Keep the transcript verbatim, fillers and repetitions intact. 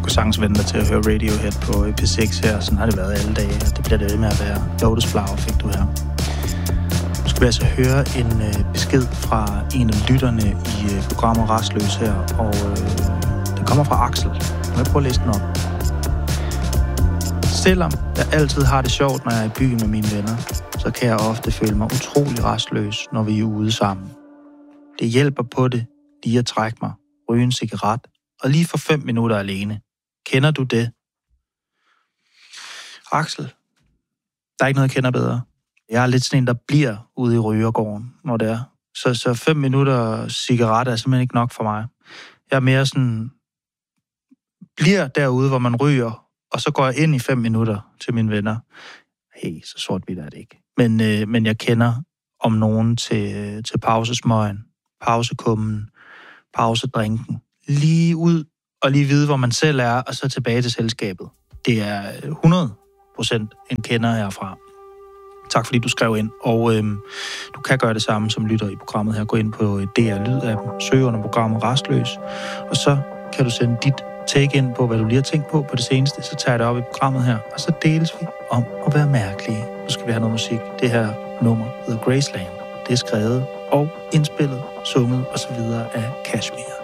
kan sagtens vente dig til at høre Radiohead på P seks her. Sådan har det været alle dage, og det bliver det ved med at være. Lotus Flower fik du her. Nu skal vi altså høre en øh, besked fra en af lytterne i øh, programmet Rastløs her, og øh, den kommer fra Axel. Nu vil jeg prøve at læse den op. Selvom jeg altid har det sjovt, når jeg er i byen med mine venner, så kan jeg ofte føle mig utrolig rastløs, når vi er ude sammen. Det hjælper på det lige at trække mig, ryge en cigaret, og lige for fem minutter alene. Kender du det? Axel, der er ikke noget, jeg kender bedre. Jeg er lidt sådan en, der bliver ude i rygergården, når det er. Så, så fem minutter cigaret er simpelthen ikke nok for mig. Jeg er mere sådan, bliver derude, hvor man ryger, og så går jeg ind i fem minutter til mine venner. Hey, så sort-hvidt er det ikke. Men, øh, men jeg kender om nogen til, til pausesmøgen, pausekummen, pausedrinken. Lige ud og lige vide, hvor man selv er, og så tilbage til selskabet. Det er hundrede procent en kender herfra. Tak fordi du skrev ind, og øhm, du kan gøre det samme som lytter i programmet her. Gå ind på D R Lyd-appen, søg under programmet Rastløs, og så kan du sende dit take ind på, hvad du lige har tænkt på på det seneste, så tager jeg det op i programmet her, og så deles vi om at være mærkelige. Nu skal vi have noget musik. Det her nummer hedder Graceland. Det er skrevet og indspillet, sunget osv. af Kashmir.